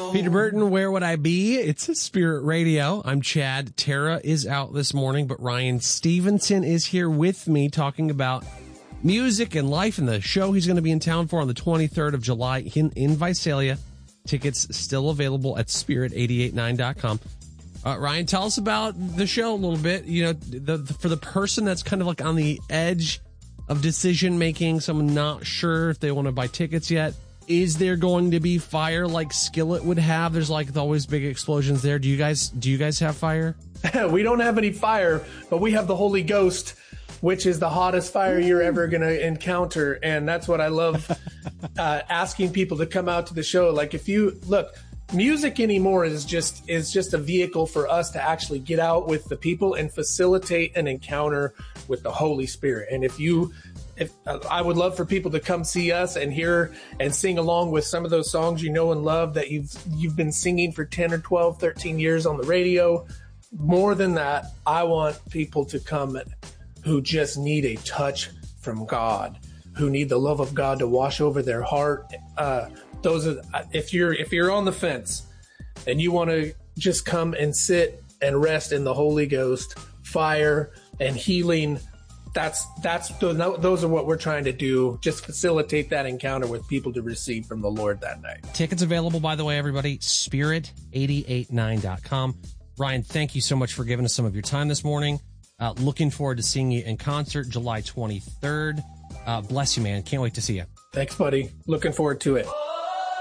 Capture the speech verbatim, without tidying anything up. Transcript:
Peter Burton, Where Would I Be? It's a Spirit Radio. I'm Chad. Tara is out this morning, but Ryan Stevenson is here with me talking about music and life and the show he's going to be in town for on the twenty-third of July in, in Visalia. Tickets still available at spirit eight eight nine dot com. Uh, Ryan, tell us about the show a little bit. You know, the, the, for the person that's kind of like on the edge of decision making, someone not sure if they want to buy tickets yet. Is there going to be fire like Skillet would have? There's like always big explosions there. Do you guys do you guys have fire? We don't have any fire, but we have the Holy Ghost, which is the hottest fire you're ever going to encounter. And that's what I love uh, asking people to come out to the show. Like if you look, music anymore is just is just a vehicle for us to actually get out with the people and facilitate an encounter with the Holy Spirit. And if you If, uh, I would love for people to come see us and hear and sing along with some of those songs you know and love that you've you've been singing for ten or twelve, thirteen years on the radio. More than that, I want people to come who just need a touch from God, who need the love of God to wash over their heart. Uh, those are, if you're if you're on the fence and you want to just come and sit and rest in the Holy Ghost, fire and healing. That's that's those are what we're trying to do. Just facilitate that encounter with people to receive from the Lord that night. Tickets available, by the way, everybody. spirit eight eight nine dot com. Ryan, thank you so much for giving us some of your time this morning. Uh, looking forward to seeing you in concert July twenty-third. Uh, bless you, man. Can't wait to see you. Thanks, buddy. Looking forward to it.